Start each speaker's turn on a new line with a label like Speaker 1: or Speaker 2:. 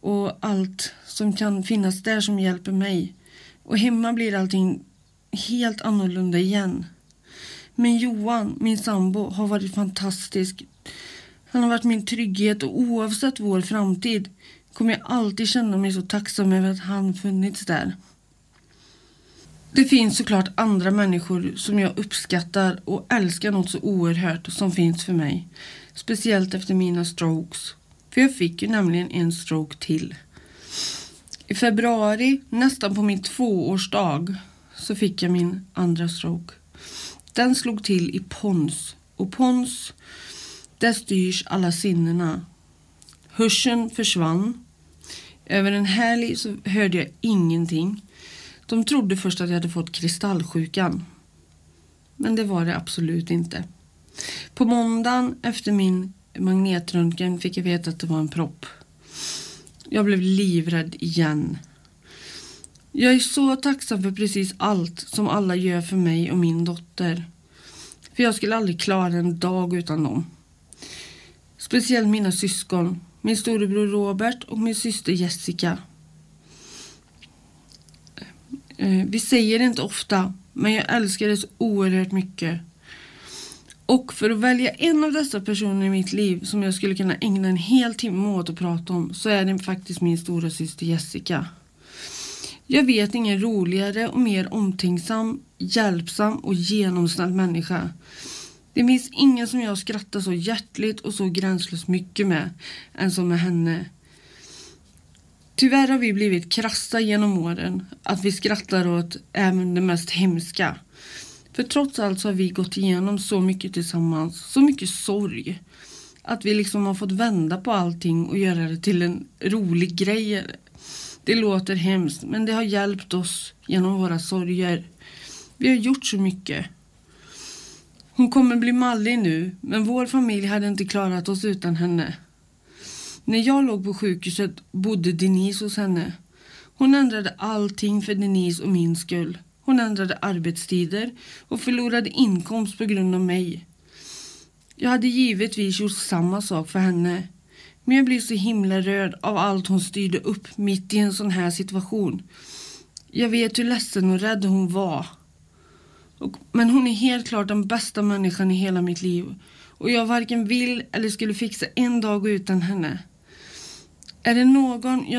Speaker 1: och allt som kan finnas där som hjälper mig. Och hemma blir allting helt annorlunda igen. Men Johan, min sambo, har varit fantastisk. Han har varit min trygghet och oavsett vår framtid kommer jag alltid känna mig så tacksam över att han funnits där. Det finns såklart andra människor som jag uppskattar och älskar något så oerhört som finns för mig. Speciellt efter mina strokes. För jag fick ju nämligen en stroke till. I februari, nästan på min 2-årsdag, så fick jag min andra stroke. Den slog till i pons. Och pons, där styrs alla sinnena. Hörseln försvann. Över en helg så hörde jag ingenting. De trodde först att jag hade fått kristallsjukan. Men det var det absolut inte. På måndagen efter min magnetröntgen fick jag veta att det var en propp. Jag blev livrädd igen. Jag är så tacksam för precis allt som alla gör för mig och min dotter. För jag skulle aldrig klara en dag utan dem. Speciellt mina syskon. Min storebror Robert och min syster Jessica. Vi säger det inte ofta, men jag älskar det så oerhört mycket. Och för att välja en av dessa personer i mitt liv som jag skulle kunna ägna en hel timme åt att prata om, så är det faktiskt min stora syster Jessica. Jag vet ingen roligare och mer omtänksam, hjälpsam och genomsnäll människa. Det finns ingen som jag skrattar så hjärtligt och så gränslöst mycket med än som med henne. Tyvärr har vi blivit krassa genom åren, att vi skrattar åt även det mest hemska. För trots allt så har vi gått igenom så mycket tillsammans, så mycket sorg. Att vi liksom har fått vända på allting och göra det till en rolig grej. Det låter hemskt, men det har hjälpt oss genom våra sorger. Vi har gjort så mycket. Hon kommer bli mallig nu, men vår familj hade inte klarat oss utan henne. När jag låg på sjukhuset bodde Denise hos henne. Hon ändrade allting för Denise och min skull. Hon ändrade arbetstider och förlorade inkomst på grund av mig. Jag hade givetvis gjort samma sak för henne. Men jag blev så himla rörd av allt hon styrde upp mitt i en sån här situation. Jag vet hur ledsen och rädd hon var. Men hon är helt klart den bästa människan i hela mitt liv. Och jag varken vill eller skulle fixa en dag utan henne. Är det någon jag